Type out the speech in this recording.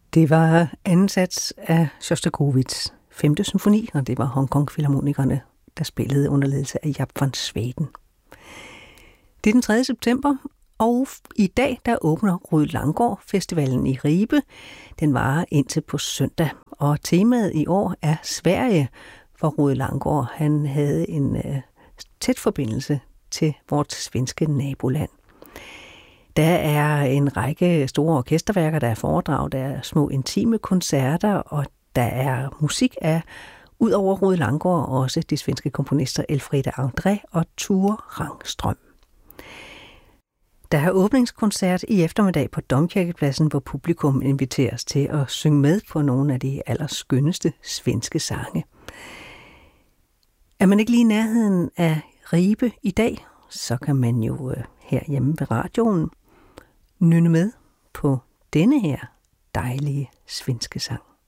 Det var anden sats af Sjostakovitjs 5. symfoni, og det var Hongkong-filharmonikerne, der spillede under ledelse af Jaap van Zweden. Det er den 3. september, og i dag der åbner Rud Langgaard Festivalen i Ribe. Den varer indtil på søndag, og temaet i år er Sverige, for Rud Langgaard han havde en tæt forbindelse til vores svenske naboland. Der er en række store orkesterværker, der er foredrag, der er små intime koncerter, og der er musik af, ud over Rud Langgaard, også de svenske komponister Elfriede André og Ture Rangstrøm. Der er åbningskoncert i eftermiddag på Domkirkepladsen, hvor publikum inviteres til at synge med på nogle af de allerskønneste svenske sange. Er man ikke lige i nærheden af Ribe i dag, så kan man jo herhjemme ved radioen nynne med på denne her dejlige svenske sang.